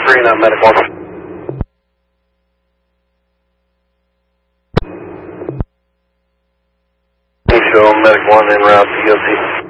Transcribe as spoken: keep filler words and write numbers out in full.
three, not medic one. Show medic one en route to U O C.